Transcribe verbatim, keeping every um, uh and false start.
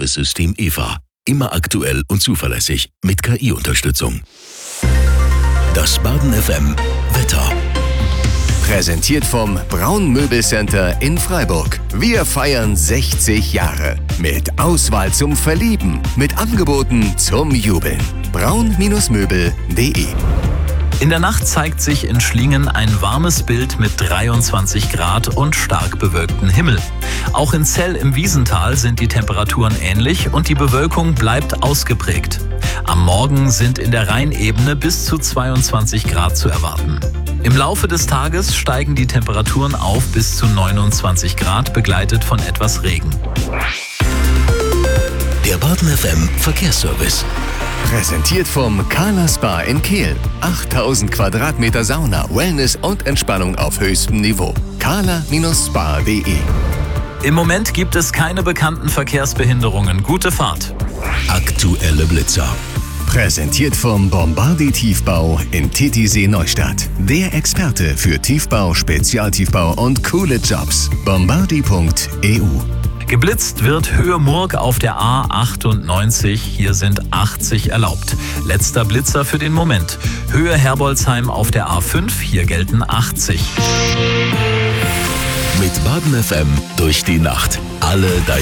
Servicesystem E V A. Immer aktuell und zuverlässig mit K I-Unterstützung. Das Baden F M Wetter. Präsentiert vom Braun Möbelcenter in Freiburg. Wir feiern sechzig Jahre. Mit Auswahl zum Verlieben. Mit Angeboten zum Jubeln. braun Möbel punkt de. In der Nacht zeigt sich in Schlingen ein warmes Bild mit dreiundzwanzig Grad und stark bewölktem Himmel. Auch in Zell im Wiesental sind die Temperaturen ähnlich und die Bewölkung bleibt ausgeprägt. Am Morgen sind in der Rheinebene bis zu zweiundzwanzig Grad zu erwarten. Im Laufe des Tages steigen die Temperaturen auf bis zu neunundzwanzig Grad, begleitet von etwas Regen. Der Baden F M Verkehrsservice. Präsentiert vom Carla Spa in Kehl. achttausend Quadratmeter Sauna, Wellness und Entspannung auf höchstem Niveau. carla Spa punkt de. Im Moment gibt es keine bekannten Verkehrsbehinderungen. Gute Fahrt. Aktuelle Blitzer. Präsentiert vom Bombardi Tiefbau in Titisee Neustadt. Der Experte für Tiefbau, Spezialtiefbau und coole Jobs. bombardi punkt e u. Geblitzt wird Höhe Murg auf der A achtundneunzig. Hier sind achtzig erlaubt. Letzter Blitzer für den Moment. Höhe Herbolzheim auf der A fünf. Hier gelten achtzig. Mit Baden F M durch die Nacht. Alle deine